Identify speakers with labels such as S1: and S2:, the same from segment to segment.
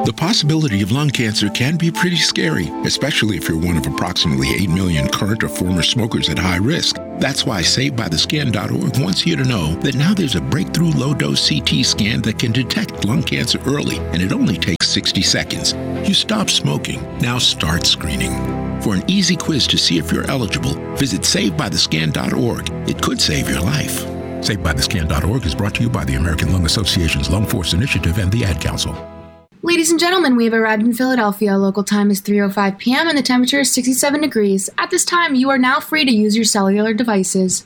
S1: The possibility of lung cancer can be pretty scary, especially if you're one of approximately 8 million current or former smokers at high risk. That's why SaveByTheScan.org wants you to know that now there's a breakthrough low-dose CT scan that can detect lung cancer early, and it only takes 60 seconds. You stop smoking. Now start screening. For an easy quiz to see if you're eligible, visit SaveByTheScan.org. It could save your life. SaveByTheScan.org is brought to you by the American Lung Association's Lung Force Initiative and the Ad Council.
S2: Ladies and gentlemen, we have arrived in Philadelphia. Local time is 3:05 p.m. and the temperature is 67 degrees. At this time, you are now free to use your cellular devices.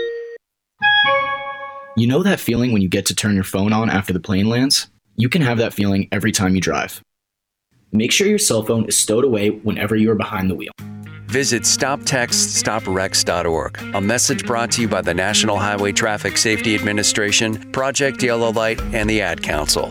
S3: You know that feeling when you get to turn your phone on after the plane lands? You can have that feeling every time you drive. Make sure your cell phone is stowed away whenever you are behind the wheel.
S4: Visit StopTextStopWrecks.org. A message brought to you by the National Highway Traffic Safety Administration, Project Yellow Light, and the Ad Council.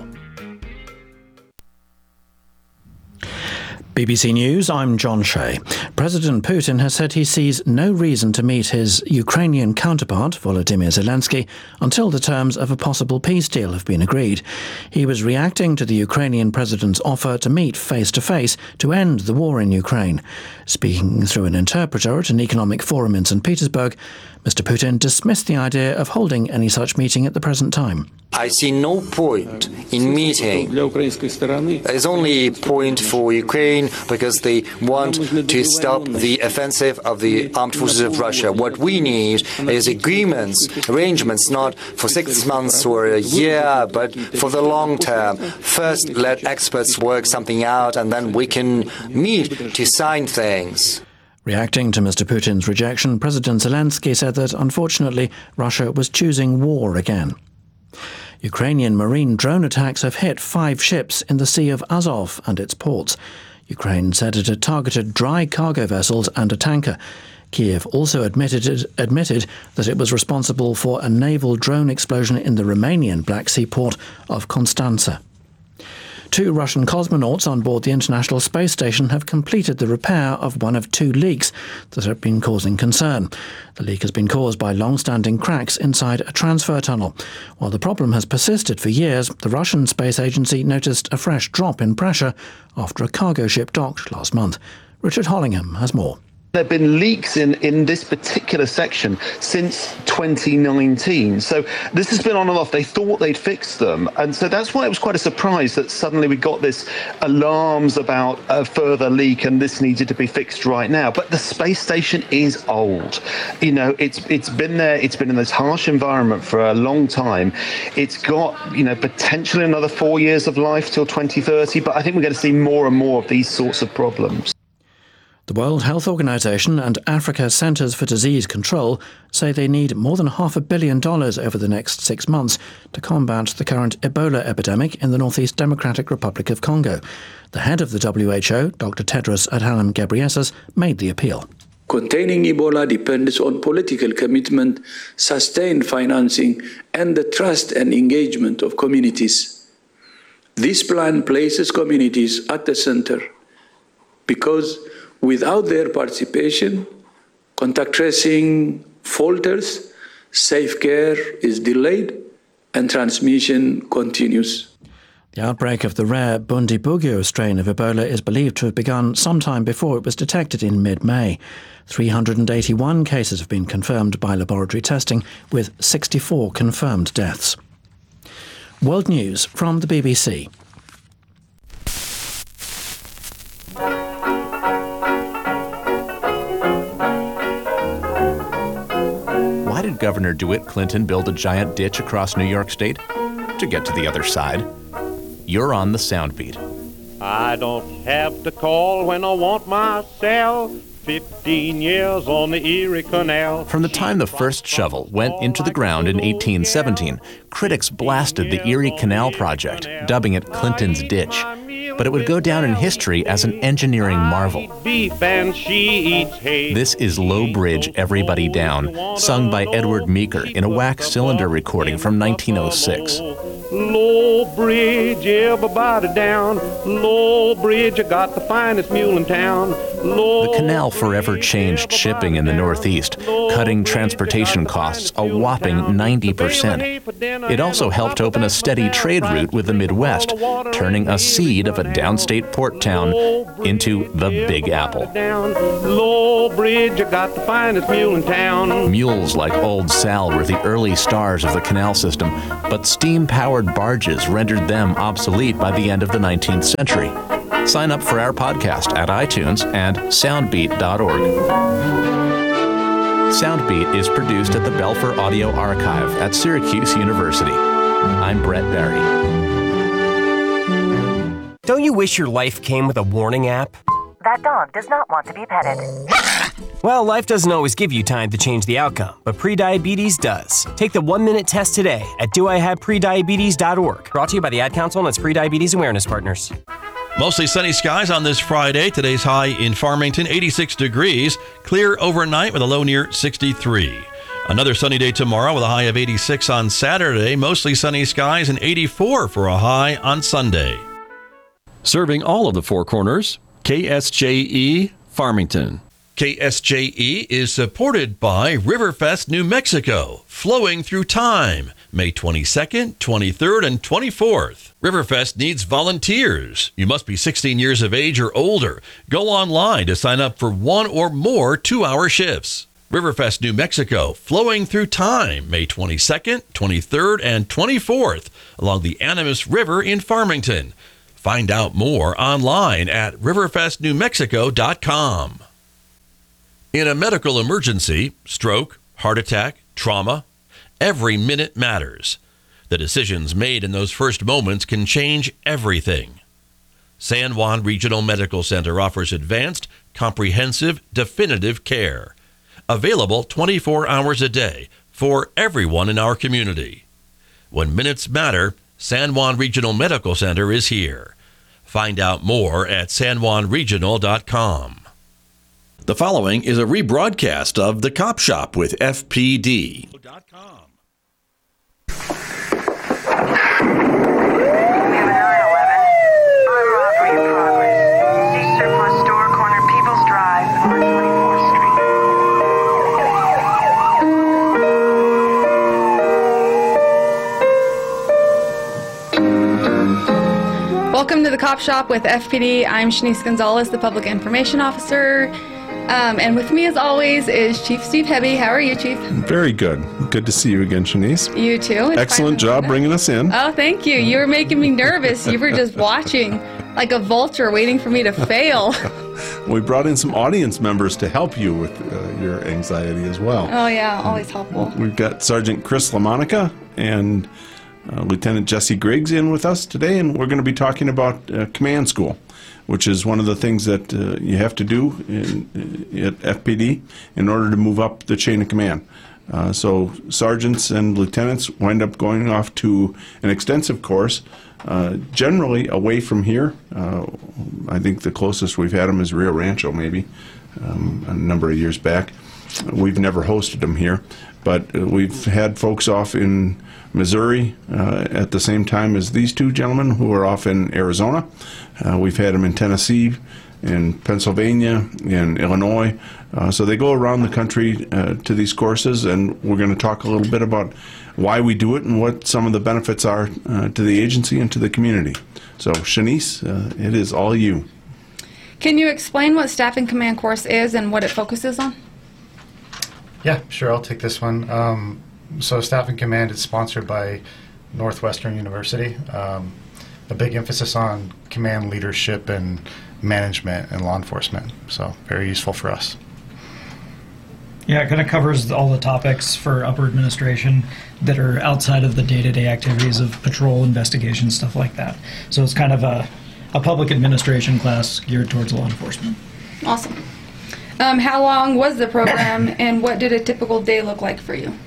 S5: BBC News, I'm John Shea. President Putin has said he sees no reason to meet his Ukrainian counterpart, Volodymyr Zelensky, until the terms of a possible peace deal have been agreed. He was reacting to the Ukrainian president's offer to meet face-to-face to end the war in Ukraine. Speaking through an interpreter at an economic forum in St. Petersburg, Mr. Putin dismissed the idea of holding any such meeting at the present time.
S6: I see no point in meeting. There's only a point for Ukraine because they want to stop the offensive of the armed forces of Russia. What we need is agreements, arrangements, not for 6 months or a year, but for the long term. First, let experts work something out, and then we can meet to sign things.
S5: Reacting to Mr. Putin's rejection, President Zelensky said that, unfortunately, Russia was choosing war again. Ukrainian marine drone attacks have hit 5 ships in the Sea of Azov and its ports. Ukraine said it had targeted dry cargo vessels and a tanker. Kiev also admitted that it was responsible for a naval drone explosion in the Romanian Black Sea port of Constanța. 2 Russian cosmonauts on board the International Space Station have completed the repair of one of 2 leaks that have been causing concern. The leak has been caused by long-standing cracks inside a transfer tunnel. While the problem has persisted for years, the Russian Space Agency noticed a fresh drop in pressure after a cargo ship docked last month. Richard Hollingham has more.
S7: There have been leaks in this particular section since 2019. So this has been on and off. They thought they'd fixed them. And so that's why it was quite a surprise that suddenly we got this alarms about a further leak and this needed to be fixed right now. But the space station is old. You know, it's been there. It's been in this harsh environment for a long time. It's got, potentially another 4 years of life till 2030. But I think we're going to see more and more of these sorts of problems.
S5: The World Health Organization and Africa Centers for Disease Control say they need more than $500 million over the next 6 months to combat the current Ebola epidemic in the Northeast Democratic Republic of Congo. The head of the WHO, Dr. Tedros Adhanom Ghebreyesus, made the appeal.
S8: Containing Ebola depends on political commitment, sustained financing, and the trust and engagement of communities. This plan places communities at the center because without their participation, contact tracing falters, safe care is delayed, and transmission continues.
S5: The outbreak of the rare Bundibugyo strain of Ebola is believed to have begun sometime before it was detected in mid-May. 381 cases have been confirmed by laboratory testing, with 64 confirmed deaths. World News from the BBC.
S9: Why did Governor DeWitt Clinton build a giant ditch across New York State? To get to the other side. You're on the Soundbeat.
S10: I don't have to call when I want myself. 15 years on the Erie Canal.
S9: From the time the first shovel went into the ground in 1817, critics blasted the Erie Canal project, dubbing it Clinton's Ditch. But it would go down in history as an engineering marvel. This is Low Bridge, Everybody Down, sung by Edward Meeker in a wax cylinder recording from 1906.
S10: Low Bridge, everybody down. Low Bridge, I got the finest mule in town.
S9: The canal forever changed shipping in the Northeast, cutting transportation costs a whopping 90%. It also helped open a steady trade route with the Midwest, turning a seed of a downstate port town into the Big Apple.
S10: Low Bridge, I got the finest mule in town.
S9: Mules like Old Sal were the early stars of the canal system, but steam-powered barges rendered them obsolete by the end of the 19th century. Sign up for our podcast at iTunes and soundbeat.org. Soundbeat is produced at the Belfer Audio Archive at Syracuse University. I'm Brett Barry.
S11: Don't you wish your life came with a warning app?
S12: That dog does not want to be petted.
S11: Well, life doesn't always give you time to change the outcome, but prediabetes does. Take the 1-minute test today at doihaveprediabetes.org. Brought to you by the Ad Council and its Prediabetes Awareness Partners.
S13: Mostly sunny skies on this Friday. Today's high in Farmington, 86 degrees. Clear overnight with a low near 63. Another sunny day tomorrow with a high of 86 on Saturday. Mostly sunny skies and 84 for a high on Sunday. Serving all of the Four Corners, KSJE Farmington. KSJE is supported by Riverfest New Mexico, flowing through time, May 22nd, 23rd, and 24th. Riverfest needs volunteers. You must be 16 years of age or older. Go online to sign up for one or more 2-hour shifts. Riverfest New Mexico, flowing through time, May 22nd, 23rd, and 24th, along the Animas River in Farmington. Find out more online at riverfestnewmexico.com. In a medical emergency, stroke, heart attack, trauma, every minute matters. The decisions made in those first moments can change everything. San Juan Regional Medical Center offers advanced, comprehensive, definitive care. Available 24 hours a day for everyone in our community. When minutes matter, San Juan Regional Medical Center is here. Find out more at sanjuanregional.com. The following is a rebroadcast of The Cop Shop with FPD.
S2: Welcome to the Cop Shop with FPD. I'm Shanice Gonzalez, the Public Information Officer. And with me, as always, is Chief Steve Hebby. How are you, Chief?
S14: Very good. Good to see you again, Shanice.
S2: You too.
S14: Excellent job bringing us in.
S2: Oh, thank you. You were making me nervous. You were just watching like a vulture waiting for me to fail.
S14: We brought in some audience members to help you with your anxiety as well.
S2: Oh, yeah. Always helpful.
S14: We've got Sergeant Chris LaMonica and Lieutenant Jesse Griggs in with us today, and we're going to be talking about command school, which is one of the things that you have to do at FPD in order to move up the chain of command. So sergeants and lieutenants wind up going off to an extensive course, generally away from here. I think the closest we've had them is Rio Rancho, maybe, a number of years back. We've never hosted them here, but we've had folks off in Missouri at the same time as these two gentlemen who are off in Arizona. We've had them in Tennessee, in Pennsylvania, in Illinois. So they go around the country to these courses, and we're going to talk a little bit about why we do it and what some of the benefits are to the agency and to the community. So Shanice, it is all you.
S2: Can you explain what Staff and Command course is and what it focuses on?
S15: Yeah, sure. I'll take this one. So Staff and Command is sponsored by Northwestern University. A big emphasis on command leadership and management and law enforcement. So very useful for us.
S16: Yeah, it kind of covers all the topics for upper administration that are outside of the day-to-day activities of patrol, investigation, stuff like that. So it's kind of a public administration class geared towards law enforcement.
S2: Awesome. How long was the program, and what did a typical day look like for you?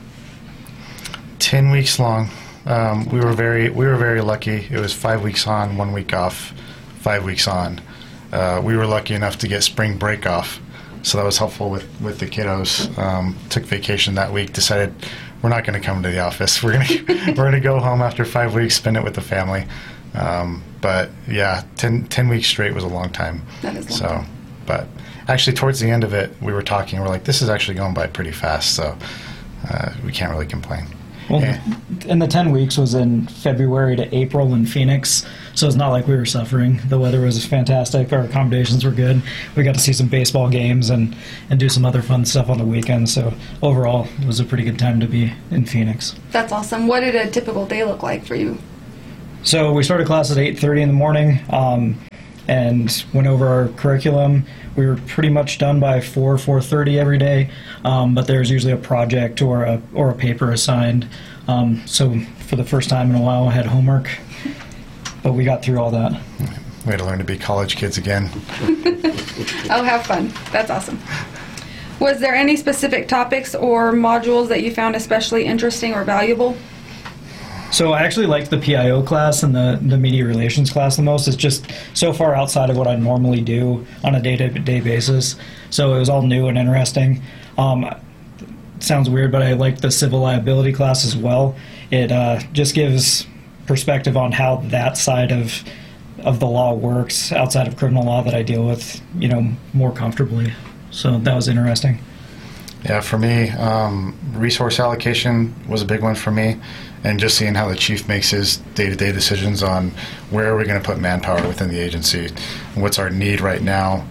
S15: 10 weeks long. We were very lucky. It was 5 weeks on, 1 week off, 5 weeks on. We were lucky enough to get spring break off, so that was helpful with the kiddos. Took vacation that week, decided we're not going to come to the office. We're going to go home after 5 weeks, spend it with the family. But yeah, 10 weeks straight was a long time.
S2: That is long.
S15: But actually towards the end of it, we were talking, we're like, this is actually going by pretty fast, so we can't really complain.
S16: Well, and the 10 weeks was in February to April in Phoenix, so it's not like we were suffering. The weather was fantastic. Our accommodations were good. We got to see some baseball games and do some other fun stuff on the weekends. So overall, it was a pretty good time to be in Phoenix.
S2: That's awesome. What did a typical day look like for you?
S16: So we started class at 8:30 in the morning and went over our curriculum. We were pretty much done by 4:30 every day, but there's usually a project or a paper assigned. So for the first time in a while, I had homework, but we got through all that.
S15: We had to learn to be college kids again.
S2: Oh, have fun. That's awesome. Was there any specific topics or modules that you found especially interesting or valuable?
S16: So I actually liked the PIO class and the media relations class the most. It's just so far outside of what I normally do on a day-to-day basis. So it was all new and interesting. Sounds weird, but I liked the civil liability class as well. It just gives perspective on how that side of the law works outside of criminal law that I deal with, more comfortably. So that was interesting.
S15: Yeah, for me, resource allocation was a big one for me, and just seeing how the chief makes his day-to-day decisions on where are we going to put manpower within the agency, what's our need right now.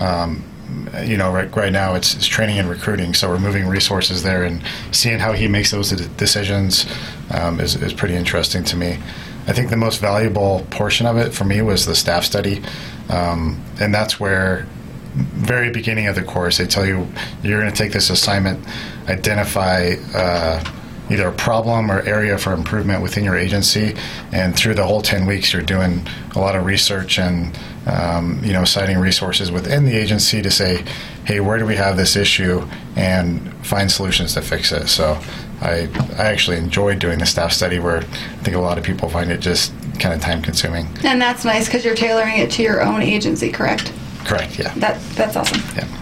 S15: Right now it's training and recruiting, so we're moving resources there, and seeing how he makes those decisions is pretty interesting to me. I think the most valuable portion of it for me was the staff study, and that's where very beginning of the course they tell you you're going to take this assignment, identify either a problem or area for improvement within your agency, and through the whole 10 weeks you're doing a lot of research and citing resources within the agency to say, hey, where do we have this issue, and find solutions to fix it. So I actually enjoyed doing the staff study, where I think a lot of people find it just kind of time consuming.
S2: And that's nice because you're tailoring it to your own agency, correct?
S15: Correct, yeah.
S2: That's awesome.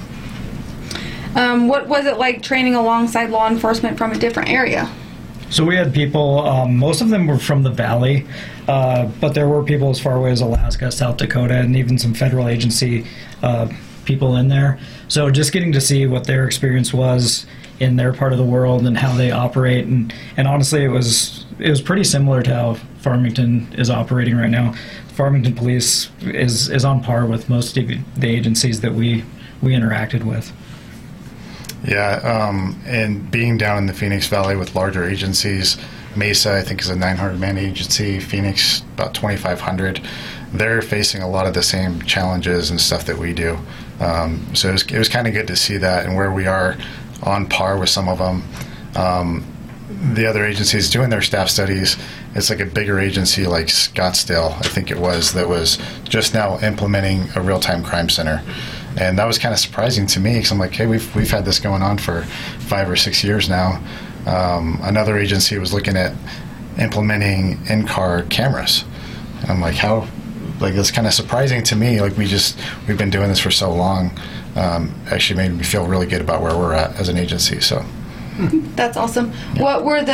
S15: Yeah.
S2: What was it like training alongside law enforcement from a different area?
S16: So we had people, most of them were from the Valley, but there were people as far away as Alaska, South Dakota, and even some federal agency people in there. So just getting to see what their experience was in their part of the world and how they operate, and honestly, it was pretty similar to how Farmington is operating right now. Farmington Police is on par with most of the agencies that we interacted with.
S15: Yeah, and being down in the Phoenix Valley with larger agencies, Mesa, I think, is a 900-man agency, Phoenix, about 2,500. They're facing a lot of the same challenges and stuff that we do. So it was kind of good to see that, and where we are on par with some of them. The other agencies doing their staff studies, it's like a bigger agency like Scottsdale, I think it was, that was just now implementing a real-time crime center. And that was kind of surprising to me, because I'm like, hey, we've had this going on for 5 or 6 years now. Another agency was looking at implementing in-car cameras. And I'm like, how? Like, it's kind of surprising to me. Like, we've been doing this for so long. Actually made me feel really good about where we're at as an agency. So.
S2: That's awesome. Yeah. What were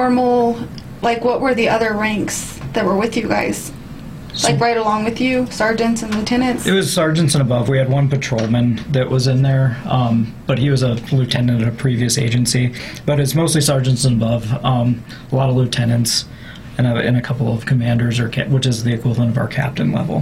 S2: the other ranks that were with you guys? Like right along with you, sergeants and lieutenants?
S16: It was sergeants and above. We had one patrolman that was in there, but he was a lieutenant at a previous agency. But it's mostly sergeants and above. A lot of lieutenants and a couple of commanders, which is the equivalent of our captain level.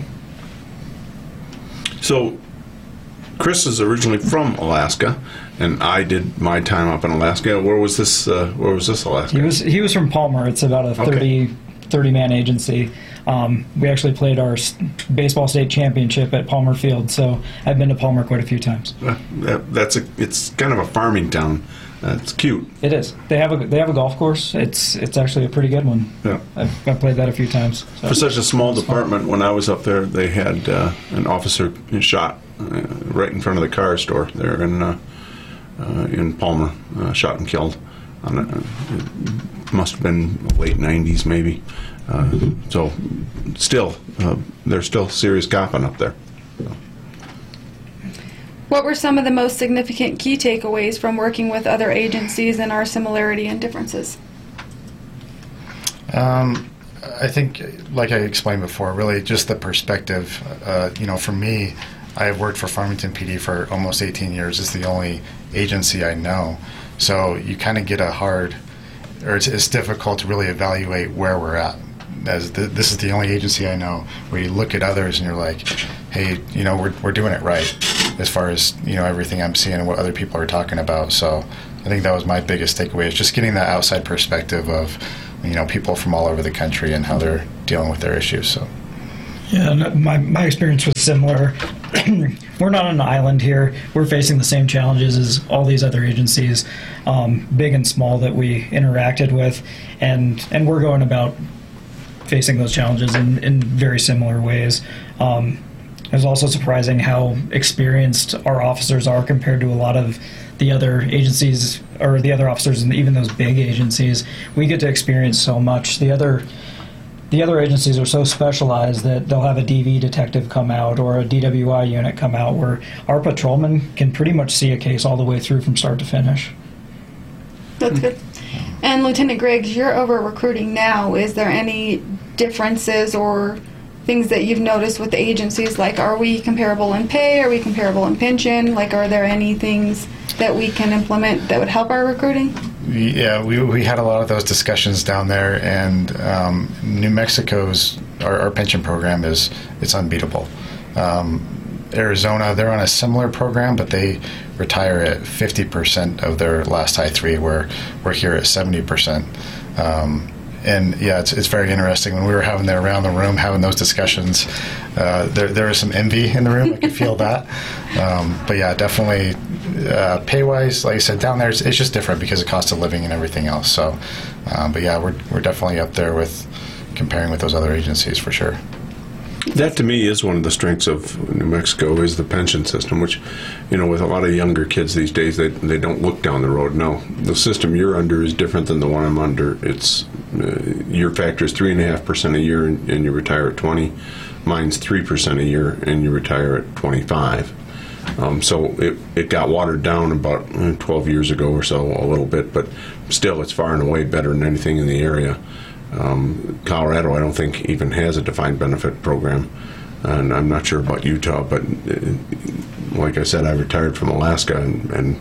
S14: So Chris is originally from Alaska, and I did my time up in Alaska. Where was this Alaska?
S16: He was from Palmer. It's about a 30-man agency. We actually played our baseball state championship at Palmer Field, so I've been to Palmer quite a few times.
S14: It's kind of a farming town. It's cute.
S16: It is. They have a golf course. It's actually a pretty good one.
S14: Yeah.
S16: I've played that a few times. So.
S14: For such a small department, when I was up there, they had an officer shot right in front of the car store there in Palmer, shot and killed. It must have been late 90s maybe. So still, there's still serious copping up there. So.
S2: What were some of the most significant key takeaways from working with other agencies and our similarity and differences?
S15: I think, like I explained before, really just the perspective. For me, I have worked for Farmington PD for almost 18 years. It's the only agency I know. So you kind of get it's difficult to really evaluate where we're at. This is the only agency I know where you look at others and you're like, hey, we're doing it right as far as, everything I'm seeing and what other people are talking about. So I think that was my biggest takeaway, is just getting that outside perspective of, people from all over the country and how they're dealing with their issues. So.
S16: Yeah, and my experience was similar. We're not on an island here. We're facing the same challenges as all these other agencies, big and small, that we interacted with, and we're going about facing those challenges in very similar ways. It was also surprising how experienced our officers are compared to a lot of the other agencies, or the other officers, and even those big agencies. We get to experience so much. The other agencies are so specialized that they'll have a DV detective come out or a DWI unit come out, where our patrolmen can pretty much see a case all the way through from start to finish.
S2: That's good. And Lieutenant Griggs, you're over recruiting now. Is there any differences or things that you've noticed with the agencies? Like, are we comparable in pay? Are we comparable in pension? Like, are there any things that we can implement that would help our recruiting?
S15: Yeah, we had a lot of those discussions down there, and New Mexico's our pension program it's unbeatable. Arizona, they're on a similar program, but they retire at 50% of their last I-3, where we're here at 70%. And yeah, it's very interesting. When we were having there around the room having those discussions, there was some envy in the room. I could feel that. But yeah, definitely pay-wise, like I said, down there it's just different because of cost of living and everything else. So, but yeah, we're definitely up there with comparing with those other agencies for sure.
S14: That to me is one of the strengths of New Mexico, is the pension system, which, with a lot of younger kids these days, they don't look down the road. No, the system you're under is different than the one I'm under. It's your factor is 3.5% a year, and you retire at 20. Mine's 3% a year, and you retire at 25. So it got watered down about 12 years ago or so, a little bit, but still it's far and away better than anything in the area. Colorado, I don't think, even has a defined benefit program, and I'm not sure about Utah, but like I said, I retired from Alaska, and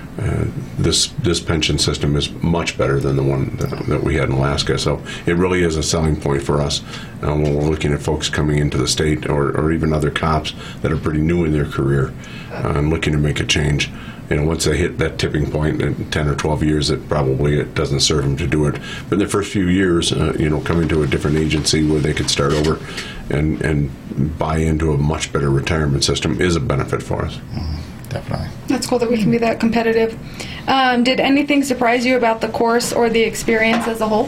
S14: this pension system is much better than the one that we had in Alaska. So it really is a selling point for us when we're looking at folks coming into the state, or even other cops that are pretty new in their career and looking to make a change. Once they hit that tipping point in 10 or 12 years, it doesn't serve them to do it. But in the first few years, coming to a different agency where they could start over and buy into a much better retirement system is a benefit for us.
S15: Mm-hmm. Definitely.
S2: That's cool that we can be that competitive. Did anything surprise you about the course or the experience as a whole?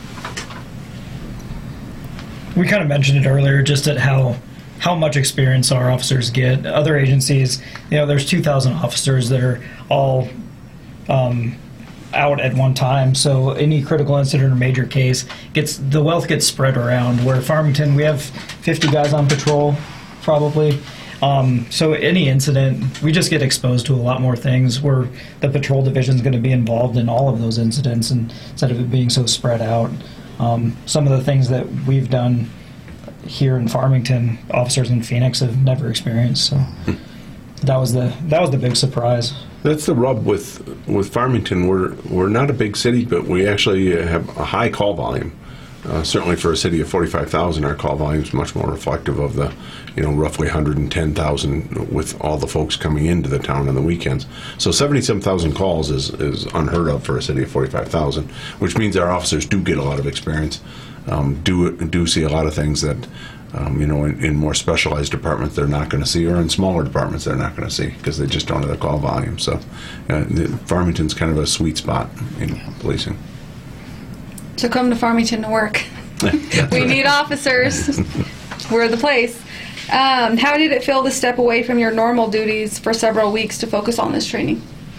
S16: We kind of mentioned it earlier, just at how much experience our officers get. Other agencies, there's 2,000 officers that are all out at one time, so any critical incident or major case the wealth gets spread around. Where Farmington, we have 50 guys on patrol, probably. So any incident, we just get exposed to a lot more things, where the patrol division is going to be involved in all of those incidents, and instead of it being so spread out. Some of the things that we've done here in Farmington, officers in Phoenix have never experienced. So that was the big surprise.
S14: That's the rub with Farmington. We're not a big city, but we actually have a high call volume. Certainly for a city of 45,000, our call volume is much more reflective of the, roughly 110,000 with all the folks coming into the town on the weekends. So 77,000 calls is unheard of for a city of 45,000, which means our officers do get a lot of experience, do see a lot of things that, in more specialized departments they're not going to see, or in smaller departments they're not going to see, because they just don't have the call volume. So Farmington's kind of a sweet spot in policing.
S2: So come to Farmington to work. We need officers. We're the place. How did it feel to step away from your normal duties for several weeks to focus on this training?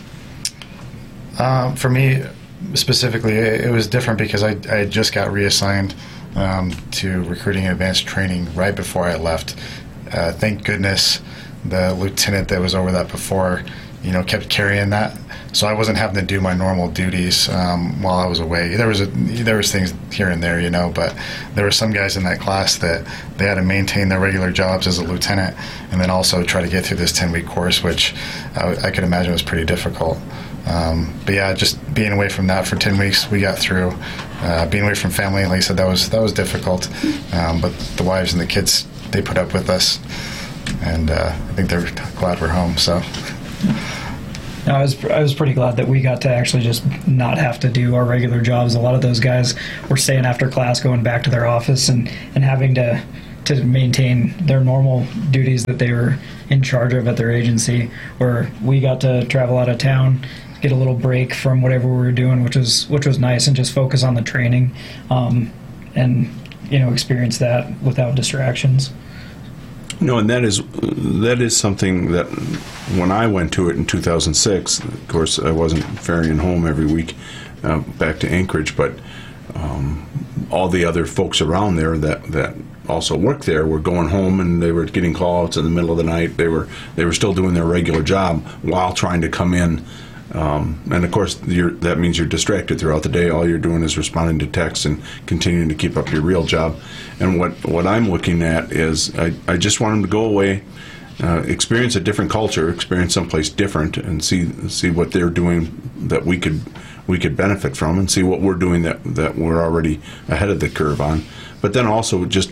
S15: For me specifically, it was different because I just got reassigned to recruiting and advanced training right before I left. Thank goodness the lieutenant that was over that before, kept carrying that. So I wasn't having to do my normal duties while I was away. There was things here and there, but there were some guys in that class that they had to maintain their regular jobs as a lieutenant and then also try to get through this 10-week course, which I could imagine was pretty difficult. But yeah, just being away from that for 10 weeks, we got through. Being away from family, like I said, that was difficult. But the wives and the kids, they put up with us, and I think they're glad we're home. So.
S16: No, I was pretty glad that we got to actually just not have to do our regular jobs. A lot of those guys were staying after class, going back to their office, and having to maintain their normal duties that they were in charge of at their agency, where we got to travel out of town, get a little break from whatever we were doing, which was nice, and just focus on the training, and experience that without distractions.
S14: No, and that is something that when I went to it in 2006, of course I wasn't ferrying home every week back to Anchorage, but all the other folks around there that also worked there were going home, and they were getting call-outs in the middle of the night. They were still doing their regular job while trying to come in. And of course, that means you're distracted throughout the day. All you're doing is responding to texts and continuing to keep up your real job. And what I'm looking at is I just want them to go away, experience a different culture, experience someplace different, and see what they're doing that we could benefit from, and see what we're doing that we're already ahead of the curve on. But then also just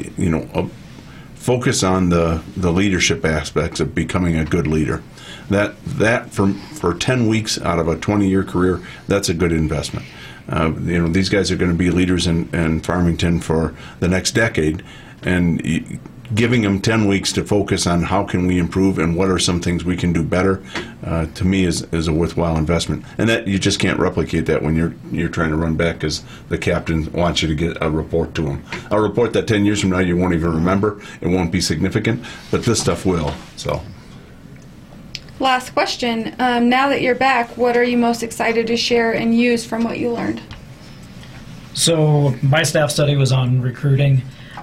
S14: focus on the leadership aspects of becoming a good leader. That for 10 weeks out of a 20-year career, that's a good investment. These guys are going to be leaders in Farmington for the next decade, and giving them 10 weeks to focus on how can we improve and what are some things we can do better, to me is a worthwhile investment. And that you just can't replicate that when you're trying to run back because the captain wants you to get a report to him. A report that 10 years from now you won't even remember. It won't be significant, but this stuff will. So.
S2: Last question. Now that you're back, what are you most excited to share and use from what you learned?
S16: So my staff study was on recruiting.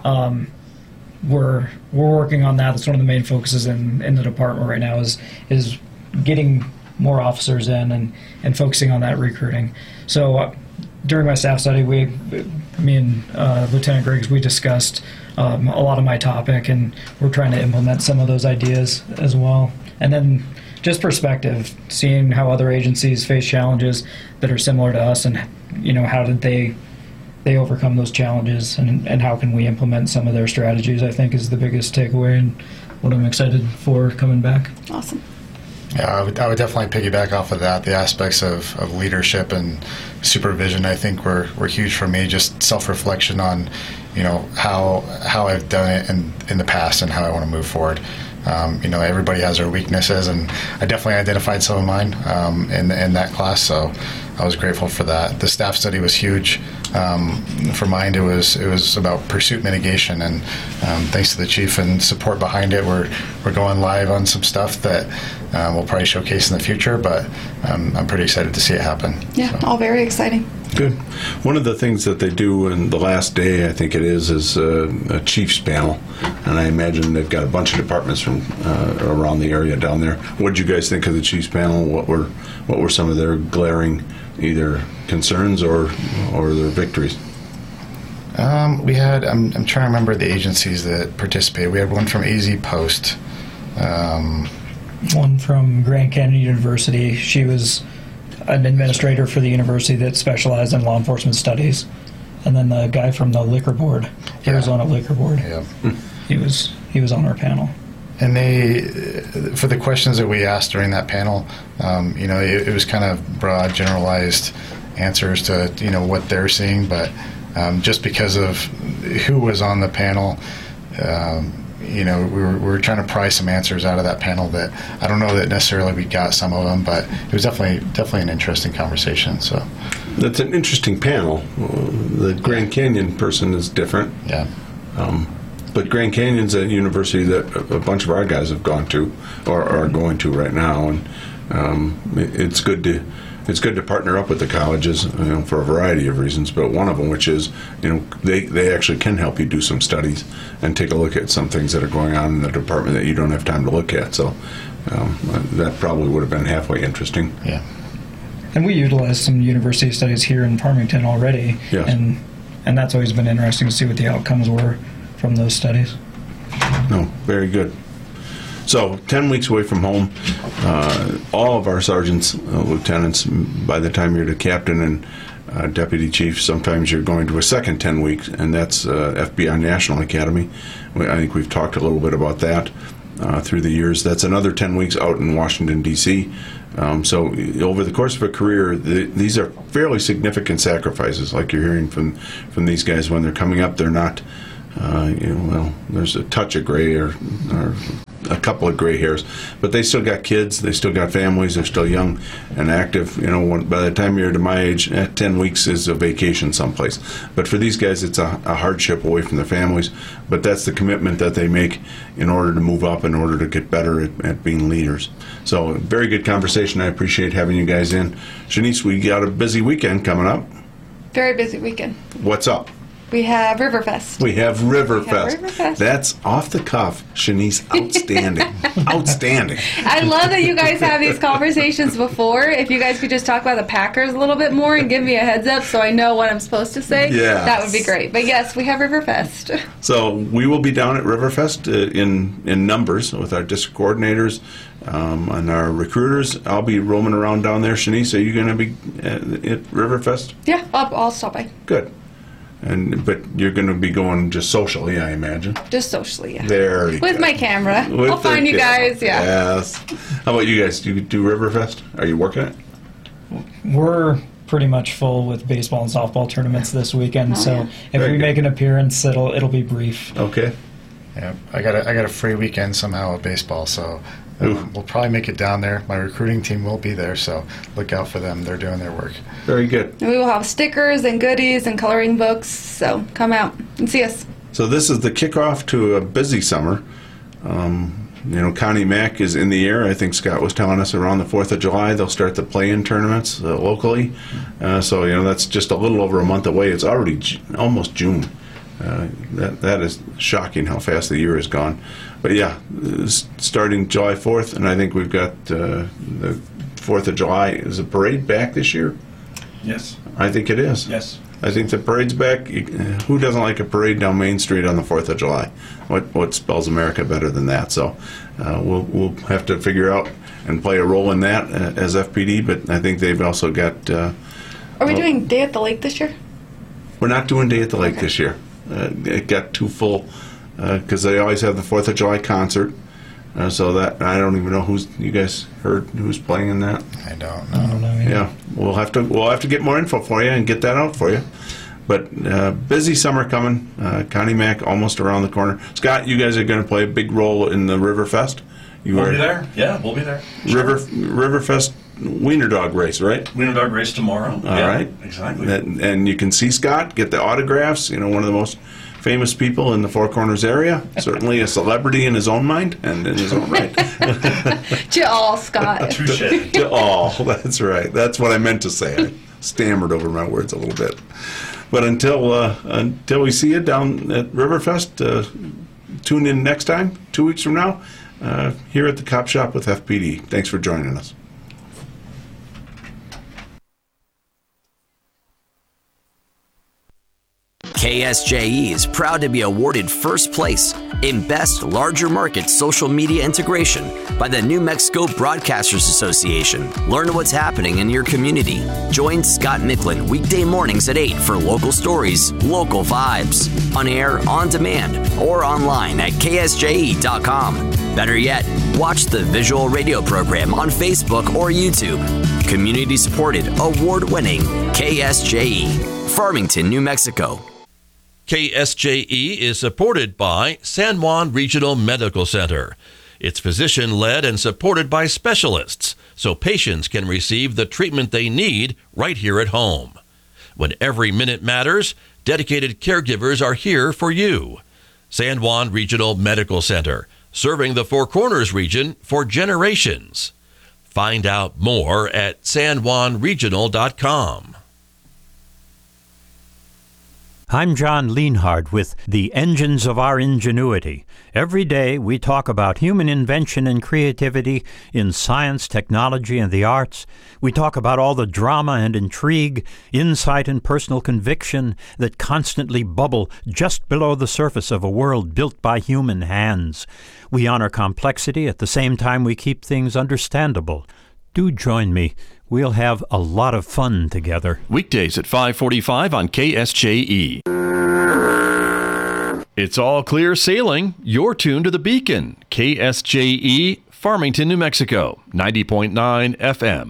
S16: We're working on that. That's one of the main focuses in the department right now is getting more officers in and focusing on that recruiting. So during my staff study, me and Lieutenant Griggs, we discussed a lot of my topic, and we're trying to implement some of those ideas as well. And then just perspective, seeing how other agencies face challenges that are similar to us, and how did they overcome those challenges, and how can we implement some of their strategies, I think is the biggest takeaway and what I'm excited for coming back.
S2: Awesome.
S15: Yeah, I would definitely piggyback off of that. The aspects of leadership and supervision, I think, were huge for me. Just self-reflection on, how I've done it in the past and how I want to move forward. Everybody has their weaknesses, and I definitely identified some of mine in that class, so I was grateful for that. The staff study was huge. For mine, it was about pursuit mitigation, and thanks to the chief and support behind it, we're going live on some stuff that we'll probably showcase in the future, but I'm pretty excited to see it happen.
S2: Yeah, all very exciting.
S14: Good. One of the things that they do in the last day, I think it is a chiefs panel, and I imagine they've got a bunch of departments from around the area down there. What did you guys think of the chiefs panel? What were some of their glaring either concerns or their victories?
S15: We had, I'm trying to remember the agencies that participated. We had one from AZ Post.
S16: One from Grand Canyon University. She was an administrator for the university that specialized in law enforcement studies. And then the guy from the liquor board, Arizona Liquor Board.
S15: Yeah.
S16: He was on our panel.
S15: And for the questions that we asked during that panel, it was kind of broad, generalized answers to, what they're seeing. But just because of who was on the panel, we were trying to pry some answers out of that panel that I don't know that necessarily we got some of them, but it was definitely an interesting conversation. So
S14: that's an interesting panel. The Grand Canyon person is different.
S15: Yeah.
S14: But Grand Canyon's a university that a bunch of our guys have gone to or are going to right now, and it's good to it's good to partner up with the colleges, for a variety of reasons, but one of them, which is, they actually can help you do some studies and take a look at some things that are going on in the department that you don't have time to look at. So that probably would have been halfway interesting.
S15: Yeah.
S16: And we utilize some university studies here in Farmington already,
S14: Yes.
S16: and that's always been interesting to see what the outcomes were from those studies.
S14: No, very good. So 10 weeks away from home, all of our sergeants, lieutenants, by the time you're to captain and deputy chief, sometimes you're going to a second 10 weeks, and that's FBI National Academy. I think we've talked a little bit about that through the years. That's another 10 weeks out in Washington, D.C. So over the course of a career, these are fairly significant sacrifices, like you're hearing from these guys when they're coming up. They're not, there's a touch of gray or a couple of gray hairs, but they still got kids, they still got families, they're still young and active. By the time you're to my age, 10 weeks is a vacation someplace. But for these guys, it's a hardship away from their families, but that's the commitment that they make in order to move up, in order to get better at being leaders. So very good conversation. I appreciate having you guys in. Shanice, we got a busy weekend coming up.
S2: Very busy weekend.
S14: What's up?
S2: We have Riverfest.
S14: We have Riverfest. That's off the cuff. Shanice, outstanding. Outstanding.
S2: I love that you guys have these conversations before. If you guys could just talk about the Packers a little bit more and give me a heads up so I know what I'm supposed to say, that would be great. But yes, we have Riverfest.
S14: So we will be down at Riverfest in numbers with our district coordinators and our recruiters. I'll be roaming around down there. Shanice, are you going to be at Riverfest?
S2: Yeah, I'll stop by.
S14: Good. But you're going to be going just socially, I imagine.
S2: Just socially, yeah.
S14: Very
S2: With
S14: good.
S2: my camera. I'll find you guys, yeah.
S14: Yes. How about you guys? Do you do Riverfest? Are you working it?
S16: We're pretty much full with baseball and softball tournaments this weekend, so if
S14: Very
S16: we
S14: good.
S16: make an appearance, it'll be brief.
S14: Okay.
S15: Yeah, I got a free weekend somehow of baseball, so we'll probably make it down there. My recruiting team will be there, so look out for them. They're doing their work.
S14: Very good.
S2: And we will have stickers and goodies and coloring books, so come out and see us.
S14: So this is the kickoff to a busy summer. Connie Mack is in the air. I think Scott was telling us around the 4th of July they'll start the play-in tournaments locally. So that's just a little over a month away. It's already almost June. That is shocking how fast the year has gone. But yeah, starting July 4th, and I think we've got the 4th of July. Is the parade back this year?
S17: Yes.
S14: I think it is.
S17: Yes.
S14: I think the parade's back. Who doesn't like a parade down Main Street on the 4th of July? What spells America better than that? So we'll have to figure out and play a role in that as FPD, but I think they've also got...
S2: Are we doing Day at the Lake this year?
S14: We're not doing Day at the Lake this year. It got too full because they always have the 4th of July concert. So that I don't even know you guys heard who's playing in that.
S15: I don't
S16: know.
S14: Yeah, we'll have to get more info for you and get that out for you. But busy summer coming. Connie Mack almost around the corner. Scott, you guys are going to play a big role in the Riverfest.
S17: We'll be there. Yeah, we'll be there. Sure.
S14: Riverfest Wiener Dog race, right?
S17: Wiener Dog race tomorrow.
S14: All right,
S17: exactly.
S14: And you can see Scott, get the autographs. One of the most famous people in the Four Corners area. Certainly a celebrity in his own mind and in his own right.
S2: To all, Scott.
S14: To all. That's right. That's what I meant to say. I stammered over my words a little bit. But until we see you down at Riverfest, tune in next time, 2 weeks from now, here at the Cop Shop with FPD. Thanks for joining us.
S18: KSJE is proud to be awarded first place in Best Larger Market Social Media Integration by the New Mexico Broadcasters Association. Learn what's happening in your community. Join Scott Micklin weekday mornings at 8 for local stories, local vibes. On air, on demand, or online at ksje.com. Better yet, watch the visual radio program on Facebook or YouTube. Community supported, award-winning KSJE, Farmington, New Mexico.
S13: KSJE is supported by San Juan Regional Medical Center. It's physician-led and supported by specialists, so patients can receive the treatment they need right here at home. When every minute matters, dedicated caregivers are here for you. San Juan Regional Medical Center, serving the Four Corners region for generations. Find out more at sanjuanregional.com.
S19: I'm John Lienhard with The Engines of Our Ingenuity. Every day we talk about human invention and creativity in science, technology, and the arts. We talk about all the drama and intrigue, insight and personal conviction that constantly bubble just below the surface of a world built by human hands. We honor complexity at the same time we keep things understandable. Do join me. We'll have a lot of fun together.
S20: Weekdays at 5:45 on KSJE. It's all clear sailing. You're tuned to the Beacon, KSJE, Farmington, New Mexico, 90.9 FM.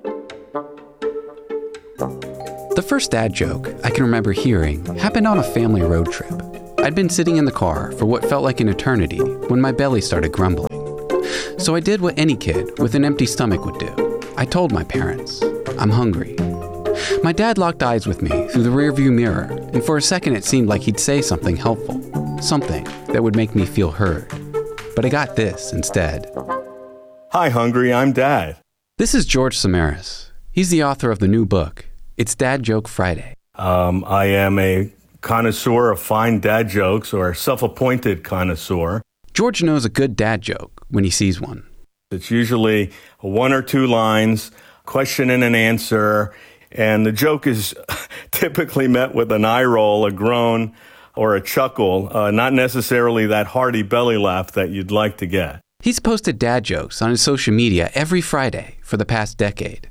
S21: The first dad joke I can remember hearing happened on a family road trip. I'd been sitting in the car for what felt like an eternity when my belly started grumbling. So I did what any kid with an empty stomach would do. I told my parents, I'm hungry. My dad locked eyes with me through the rearview mirror, and for a second it seemed like he'd say something helpful, something that would make me feel heard. But I got this instead.
S22: Hi, Hungry, I'm Dad.
S21: This is George Samaras. He's the author of the new book, It's Dad Joke Friday.
S22: I am a connoisseur of fine dad jokes, or self-appointed connoisseur.
S21: George knows a good dad joke when he sees one.
S22: It's usually one or two lines, question and an answer, and the joke is typically met with an eye roll, a groan, or a chuckle, not necessarily that hearty belly laugh that you'd like to get.
S21: He's posted dad jokes on his social media every Friday for the past decade.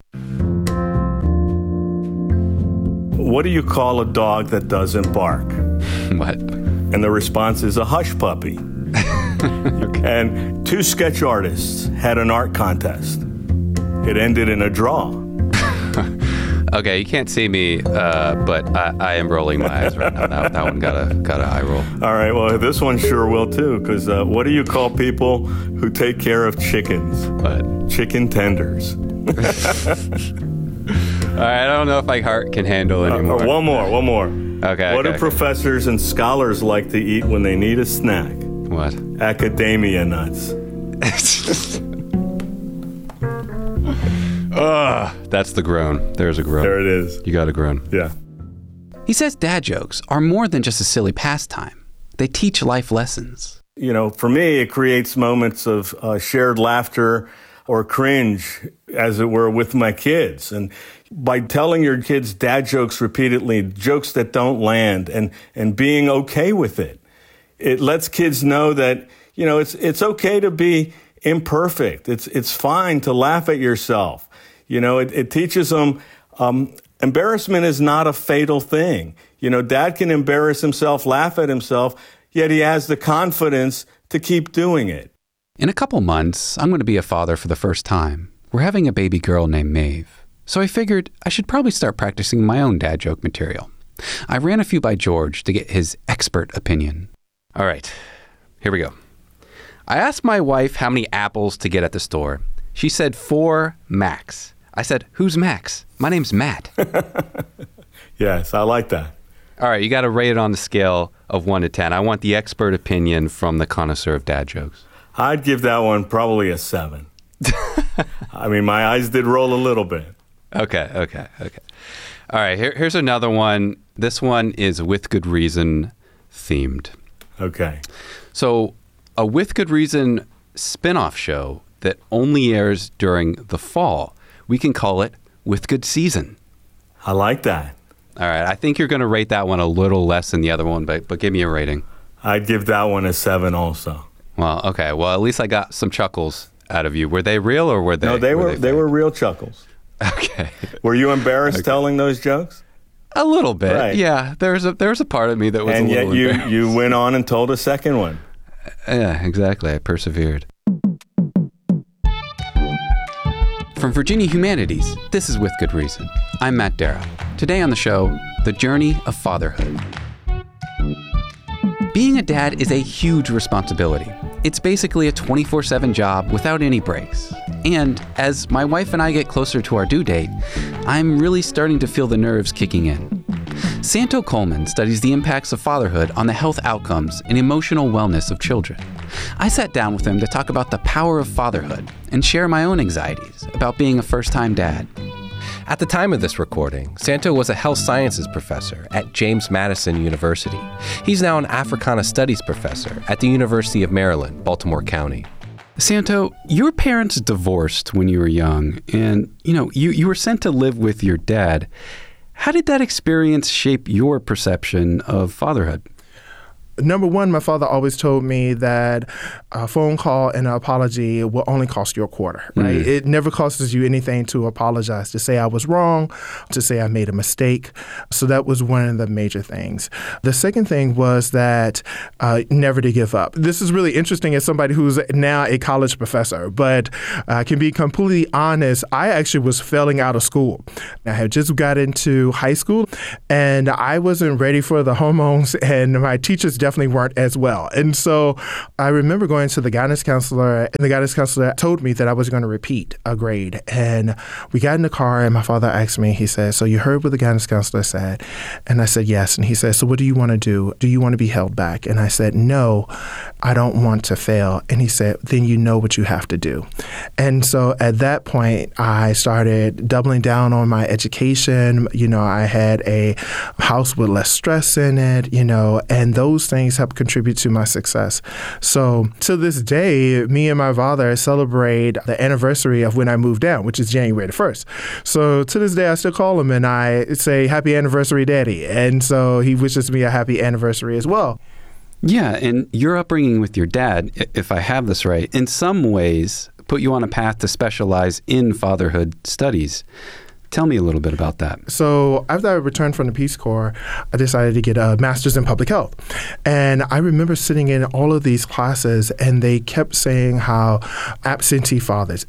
S22: What do you call a dog that doesn't bark?
S21: What?
S22: And the response is a hush puppy. And two sketch artists had an art contest. It ended in a draw.
S21: Okay, you can't see me, but I am rolling my eyes right now. That one got an eye roll.
S22: All right, well, this one sure will too, because what do you call people who take care of chickens?
S21: What?
S22: Chicken tenders.
S21: All right, I don't know if my heart can handle anymore.
S22: One more.
S21: Okay.
S22: What do professors and scholars like to eat when they need a snack?
S21: What?
S22: Academia nuts.
S21: That's the groan. There's a groan.
S22: There it is.
S21: You got a groan.
S22: Yeah.
S21: He says dad jokes are more than just a silly pastime. They teach life lessons.
S22: You know, for me, it creates moments of shared laughter or cringe, as it were, with my kids. And by telling your kids dad jokes repeatedly, jokes that don't land, and being okay with it, it lets kids know that, you know, it's okay to be imperfect. It's fine to laugh at yourself. You know, it teaches them embarrassment is not a fatal thing. You know, dad can embarrass himself, laugh at himself, yet he has the confidence to keep doing it.
S21: In a couple months, I'm going to be a father for the first time. We're having a baby girl named Maeve. So I figured I should probably start practicing my own dad joke material. I ran a few by George to get his expert opinion. All right, here we go. I asked my wife how many apples to get at the store. She said 4 max. I said, who's Max? My name's Matt.
S22: Yes, I like that.
S21: All right, you got to rate it on the scale of 1 to 10. I want the expert opinion from the connoisseur of dad jokes.
S22: I'd give that one probably a 7. I mean, my eyes did roll a little bit.
S21: Okay. All right, here's another one. This one is With Good Reason themed.
S22: Okay.
S21: So, a With Good Reason spin-off show that only airs during the fall. We can call it With Good Season.
S22: I like that.
S21: All right, I think you're going to rate that one a little less than the other one, but give me a rating.
S22: I'd give that one a 7 also.
S21: Well, okay. Well, at least I got some chuckles out of you. Were they real or were they?
S22: No, they were real chuckles.
S21: Okay.
S22: Were you embarrassed telling those jokes?
S21: A little bit.
S22: Right.
S21: Yeah. There was a part of me that was a little embarrassed.
S22: And yet you went on and told a second one.
S21: Yeah, exactly. I persevered. From Virginia Humanities, this is With Good Reason. I'm Matt Darrow. Today on the show, the journey of fatherhood. Being a dad is a huge responsibility. It's basically a 24/7 job without any breaks. And as my wife and I get closer to our due date, I'm really starting to feel the nerves kicking in. Santo Coleman studies the impacts of fatherhood on the health outcomes and emotional wellness of children. I sat down with him to talk about the power of fatherhood and share my own anxieties about being a first-time dad.
S1: At the time of this recording, Santo was a health sciences professor at James Madison University. He's now an Africana Studies professor at the University of Maryland, Baltimore County.
S21: Santo, your parents divorced when you were young, and you were sent to live with your dad. How did that experience shape your perception of fatherhood?
S3: Number one, my father always told me that a phone call and an apology will only cost you a quarter, right? It never costs you anything to apologize, to say I was wrong, to say I made a mistake. So that was one of the major things. The second thing was that never to give up. This is really interesting as somebody who's now a college professor, but I can be completely honest, I actually was failing out of school. I had just got into high school, and I wasn't ready for the hormones, and my teachers definitely weren't as well. And so I remember going to the guidance counselor, and the guidance counselor told me that I was going to repeat a grade. And we got in the car, and my father asked me, he said, "So you heard what the guidance counselor said?" And I said, "Yes." And he said, "So what do you want to do? Do you want to be held back?" And I said, "No, I don't want to fail." And he said, "Then you know what you have to do." And so at that point, I started doubling down on my education. I had a house with less stress in it, and those things help contribute to my success. So to this day, me and my father celebrate the anniversary of when I moved down, which is January the 1st. So to this day, I still call him and I say, "Happy anniversary, Daddy." And so he wishes me a happy anniversary as well.
S21: Yeah, and your upbringing with your dad, if I have this right, in some ways put you on a path to specialize in fatherhood studies. Tell me a little bit about that.
S3: So after I returned from the Peace Corps, I decided to get a master's in public health. And I remember sitting in all of these classes, and they kept saying how absent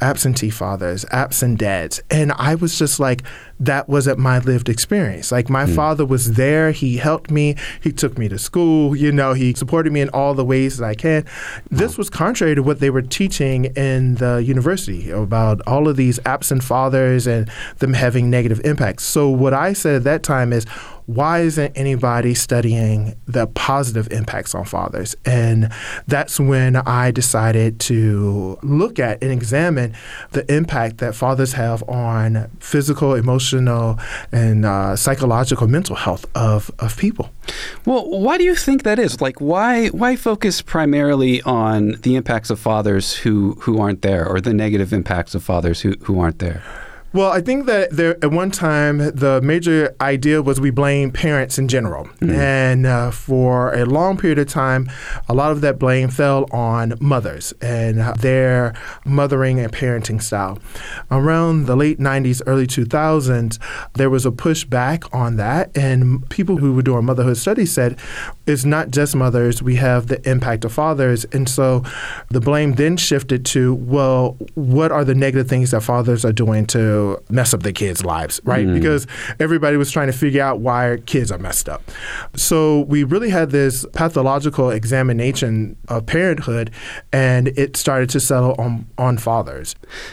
S3: dads. And I was just like, that wasn't my lived experience. Like, my father was there. He helped me. He took me to school. He supported me in all the ways that I can. This was contrary to what they were teaching in the university about all of these absent fathers and them having negative impacts. So what I said at that time is, why isn't anybody studying the positive impacts on fathers? And that's when I decided to look at and examine the impact that fathers have on physical, emotional, and psychological mental health of people.
S21: Well, why do you think that is? Like, why focus primarily on the impacts of fathers who aren't there, or the negative impacts of fathers who aren't there?
S3: Well, I think that at one time, the major idea was we blame parents in general. And for a long period of time, a lot of that blame fell on mothers and their mothering and parenting style. Around the late 90s, early 2000s, there was a pushback on that. And people who were doing motherhood studies said, it's not just mothers, we have the impact of fathers. And so the blame then shifted to, well, what are the negative things that fathers are doing to mess up their kids' lives, right? Because everybody was trying to figure out why kids are messed up. So we really had this pathological examination of parenthood, and it started to settle on fathers.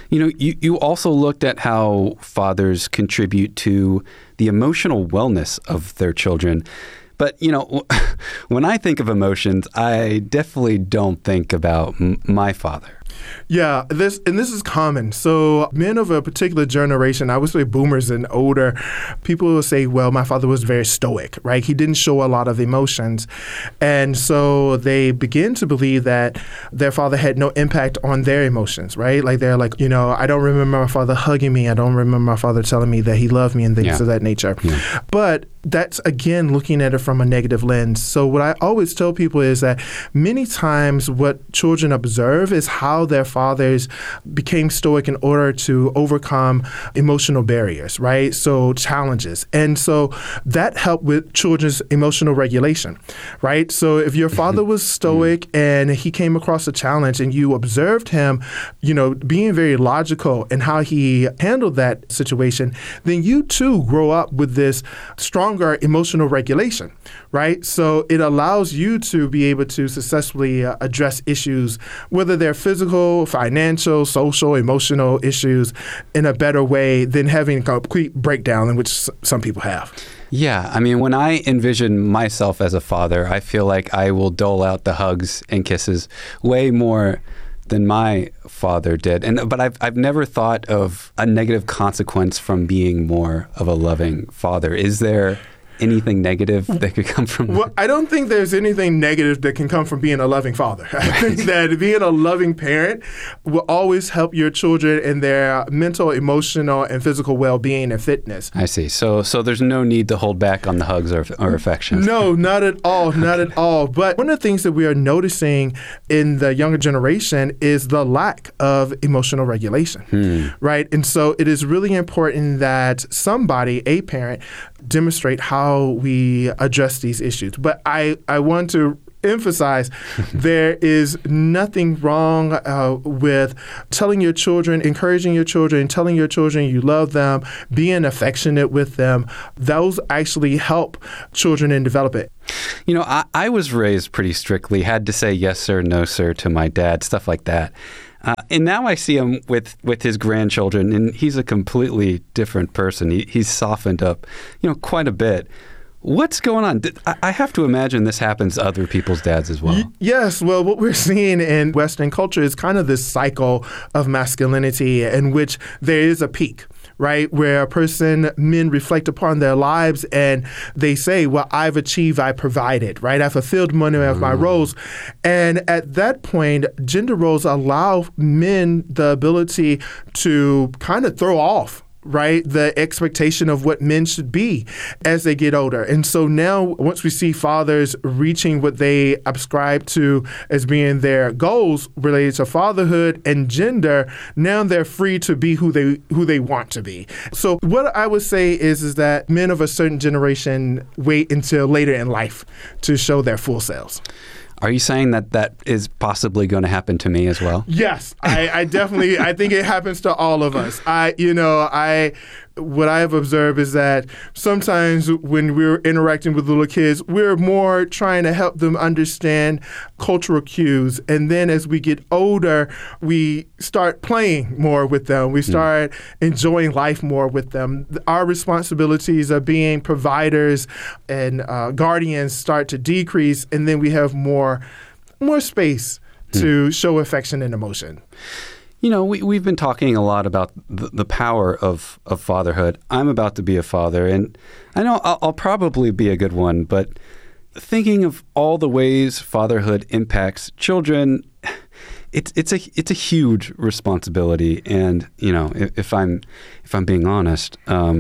S21: You also looked at how fathers contribute to the emotional wellness of their children. But, when I think of emotions, I definitely don't think about my father.
S3: Yeah, this is common. So men of a particular generation, I would say boomers and older, people will say, well, my father was very stoic, right? He didn't show a lot of emotions. And so they begin to believe that their father had no impact on their emotions, right? Like they're like, I don't remember my father hugging me. I don't remember my father telling me that he loved me and things of that nature. Yeah. But that's, again, looking at it from a negative lens. So what I always tell people is that many times what children observe is how their fathers became stoic in order to overcome emotional barriers, right? So challenges. And so that helped with children's emotional regulation, right? So if your father was stoic and he came across a challenge and you observed him, being very logical in how he handled that situation, then you too grow up with this stronger emotional regulation, right? So it allows you to be able to successfully address issues, whether they're physical, financial, social, emotional issues, in a better way than having a complete breakdown, in which some people have.
S21: Yeah, I mean, when I envision myself as a father, I feel like I will dole out the hugs and kisses way more than my father did. But I've never thought of a negative consequence from being more of a loving father. Is there anything negative that could come from that?
S3: Well, I don't think there's anything negative that can come from being a loving father. I think that being a loving parent will always help your children in their mental, emotional, and physical well-being and fitness.
S21: I see. So there's no need to hold back on the hugs or affection.
S3: No, not at all. Not at all. But one of the things that we are noticing in the younger generation is the lack of emotional regulation, right? And so it is really important that somebody, a parent, demonstrate how we address these issues. But I want to emphasize there is nothing wrong with telling your children, encouraging your children, telling your children you love them, being affectionate with them. Those actually help children in development.
S21: You know, I was raised pretty strictly, had to say yes sir, no sir to my dad, stuff like that. And now I see him with his grandchildren, and he's a completely different person. He's softened up, quite a bit. What's going on? I have to imagine this happens to other people's dads as well.
S3: Yes. Well, what we're seeing in Western culture is kind of this cycle of masculinity in which there is a peak, right, where men reflect upon their lives and they say, well, I've achieved, I provided, right? I fulfilled many of my roles. And at that point, gender roles allow men the ability to kind of throw off, right, the expectation of what men should be as they get older. And so now, once we see fathers reaching what they ascribe to as being their goals related to fatherhood and gender, now they're free to be who they want to be. So what I would say is that men of a certain generation wait until later in life to show their full selves.
S21: Are you saying that is possibly going to happen to me as well?
S3: Yes, I definitely, I think it happens to all of us. What I have observed is that sometimes when we're interacting with little kids, we're more trying to help them understand cultural cues. And then as we get older, we start playing more with them. We start enjoying life more with them. Our responsibilities of being providers and guardians start to decrease, and then we have more space to show affection and emotion.
S21: You know, we've been talking a lot about the power of fatherhood. I'm about to be a father, and I know I'll probably be a good one, but thinking of all the ways fatherhood impacts children, it's a huge responsibility, and if I'm being honest,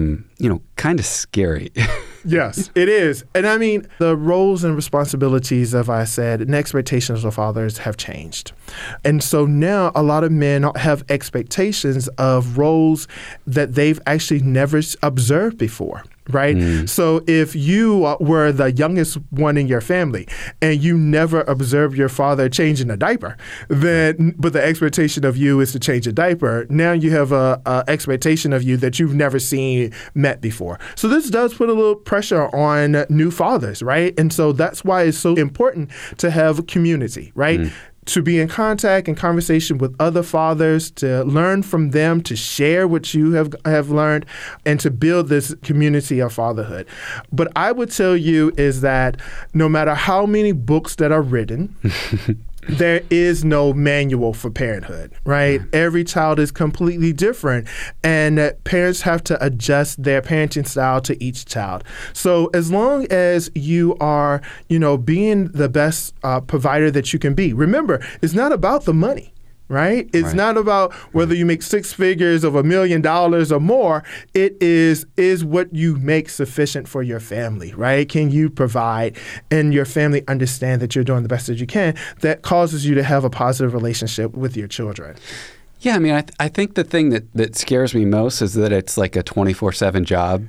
S21: kind of scary.
S3: Yes, it is. And I mean, the roles and responsibilities, as I said, and expectations of fathers have changed. And so now a lot of men have expectations of roles that they've actually never observed before. Right? So if you were the youngest one in your family and you never observed your father changing a diaper, but the expectation of you is to change a diaper, now you have a expectation of you that you've never seen met before. So this does put a little pressure on new fathers, right? And so that's why it's so important to have community, right? To be in contact and conversation with other fathers, to learn from them, to share what you have learned, and to build this community of fatherhood. But I would tell you is that no matter how many books that are written, there is no manual for parenthood, right? Every child is completely different, and parents have to adjust their parenting style to each child. So as long as you are, being the best provider that you can be, remember, it's not about the money. Right? It's not about whether you make six figures of $1 million or more. It is what you make sufficient for your family, right? Can you provide and your family understand that you're doing the best that you can? That causes you to have a positive relationship with your children.
S21: Yeah, I mean, I think the thing that scares me most is that it's like a 24/7 job.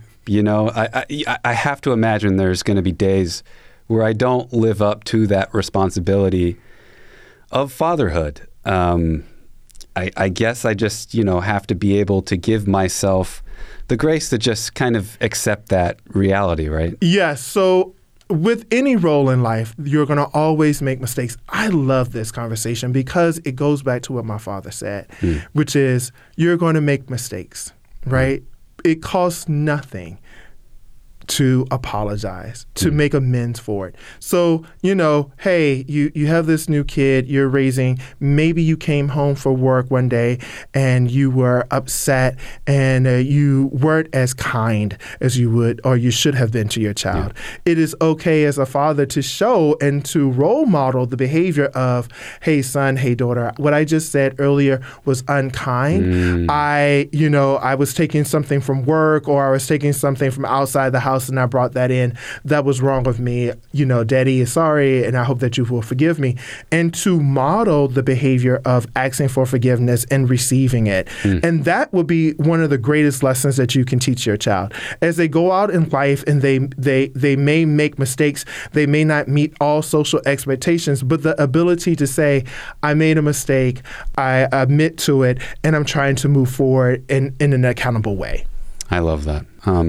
S21: I have to imagine there's going to be days where I don't live up to that responsibility of fatherhood. I guess I just, have to be able to give myself the grace to just kind of accept that reality, right?
S3: Yes. So with any role in life, you're going to always make mistakes. I love this conversation because it goes back to what my father said, which is you're going to make mistakes, right? It costs nothing to apologize, to make amends for it. So, hey, you have this new kid you're raising. Maybe you came home for work one day and you were upset and you weren't as kind as you would or you should have been to your child. Yeah. It is okay as a father to show and to role model the behavior of, hey, son, hey, daughter, what I just said earlier was unkind. I was taking something from work or I was taking something from outside the house and I brought that in. That was wrong with me. Daddy is sorry and I hope that you will forgive me. And to model the behavior of asking for forgiveness and receiving it. And that would be one of the greatest lessons that you can teach your child. As they go out in life and they may make mistakes, they may not meet all social expectations, but the ability to say, I made a mistake, I admit to it, and I'm trying to move forward in an accountable way.
S21: I love that.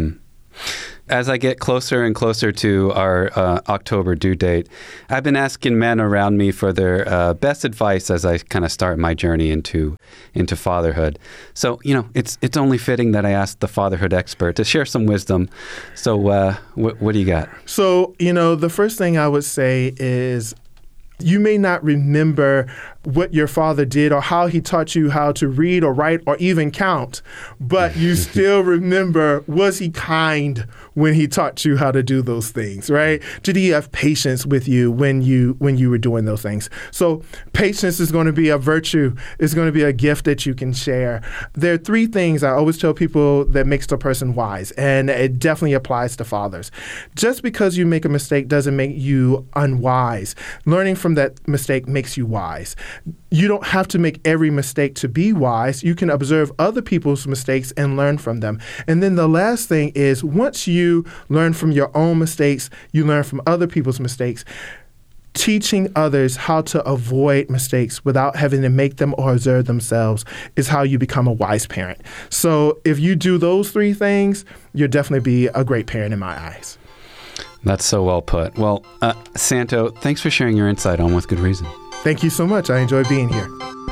S21: As I get closer and closer to our October due date, I've been asking men around me for their best advice as I kind of start my journey into fatherhood. So, it's only fitting that I ask the fatherhood expert to share some wisdom. So what do you got?
S3: So, the first thing I would say is you may not remember what your father did or how he taught you how to read or write or even count, but you still remember, was he kind when he taught you how to do those things, right? Did he have patience with you when you were doing those things? So patience is going to be a virtue. It's going to be a gift that you can share. There are three things I always tell people that makes a person wise, and it definitely applies to fathers. Just because you make a mistake doesn't make you unwise. Learning from that mistake makes you wise. You don't have to make every mistake to be wise. You can observe other people's mistakes and learn from them. And then the last thing is, once you learn from your own mistakes, you learn from other people's mistakes. Teaching others how to avoid mistakes without having to make them or observe themselves is how you become a wise parent. So if you do those three things, you'll definitely be a great parent in my eyes.
S21: That's so well put. Well, Santo, thanks for sharing your insight on With Good Reason.
S3: Thank you so much. I enjoy being here.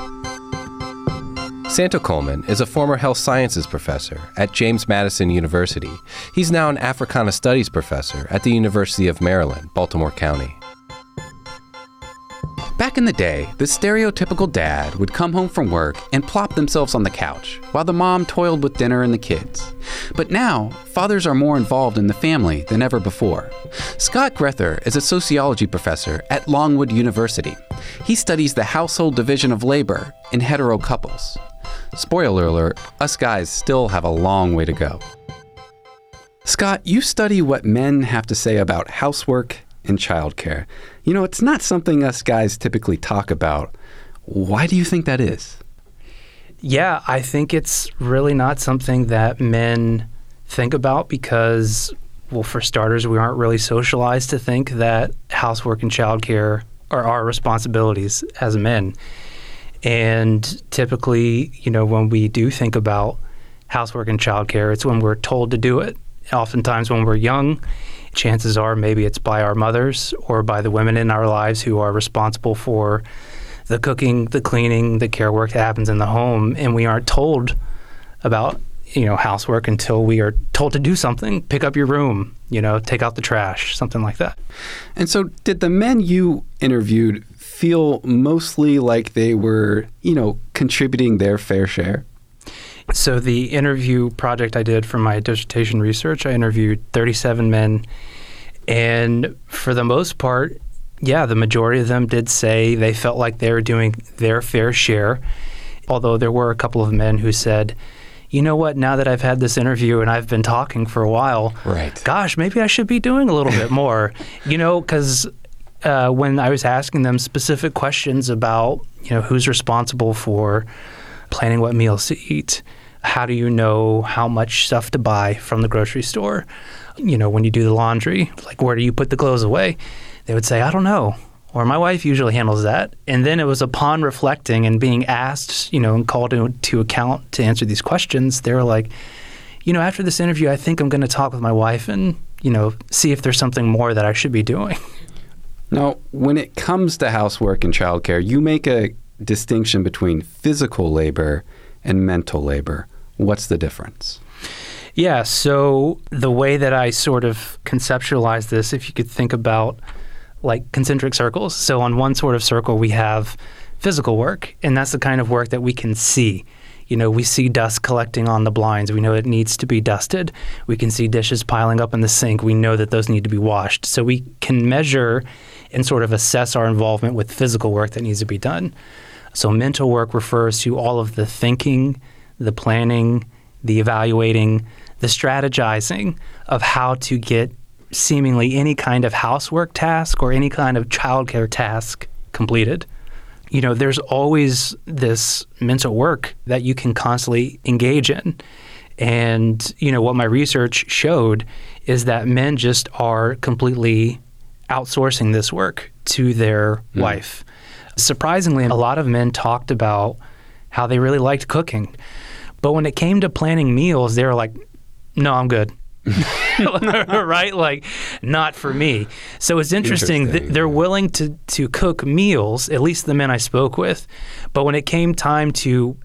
S1: Santo Coleman is a former health sciences professor at James Madison University. He's now an Africana Studies professor at the University of Maryland, Baltimore County.
S21: Back in the day, the stereotypical dad would come home from work and plop themselves on the couch while the mom toiled with dinner and the kids. But now, fathers are more involved in the family than ever before. Scott Grether is a sociology professor at Longwood University. He studies the household division of labor in hetero couples. Spoiler alert, us guys still have a long way to go. Scott, you study what men have to say about housework and childcare. It's not something us guys typically talk about. Why do you think that is?
S4: Yeah, I think it's really not something that men think about because, well, for starters, we aren't really socialized to think that housework and childcare are our responsibilities as men. And typically, when we do think about housework and childcare, it's when we're told to do it. Oftentimes when we're young, chances are maybe it's by our mothers or by the women in our lives who are responsible for the cooking, the cleaning, the care work that happens in the home, and we aren't told about, housework until we are told to do something, pick up your room, take out the trash, something like that.
S21: And so did the men you interviewed feel mostly like they were, contributing their fair share?
S4: So the interview project I did for my dissertation research, I interviewed 37 men, and for the most part, yeah, the majority of them did say they felt like they were doing their fair share, although there were a couple of men who said, you know what, now that I've had this interview and I've been talking for a while,
S21: right,
S4: gosh, maybe I should be doing a little bit more, because when I was asking them specific questions about, who's responsible for planning what meals to eat, how do you know how much stuff to buy from the grocery store, when you do the laundry, like where do you put the clothes away? They would say, I don't know, or my wife usually handles that. And then it was upon reflecting and being asked, and called to account to answer these questions, they were like, after this interview, I think I'm going to talk with my wife and, see if there's something more that I should be doing.
S21: Now, when it comes to housework and childcare, you make a distinction between physical labor and mental labor. What's the difference?
S4: Yeah, so the way that I sort of conceptualize this, if you could think about like concentric circles. So on one sort of circle, we have physical work, and that's the kind of work that we can see. You know, we see dust collecting on the blinds. We know it needs to be dusted. We can see dishes piling up in the sink. We know that those need to be washed. So we can measure and sort of assess our involvement with physical work that needs to be done. So mental work refers to all of the thinking, the planning, the evaluating, the strategizing of how to get seemingly any kind of housework task or any kind of childcare task completed. You know, there's always this mental work that you can constantly engage in. And, you know, what my research showed is that men just are completely outsourcing this work to their wife. Surprisingly, a lot of men talked about how they really liked cooking. But when it came to planning meals, they were like, no, I'm good. Right? Like, not for me. So it's interesting. They're willing to cook meals, at least the men I spoke with. But when it came time to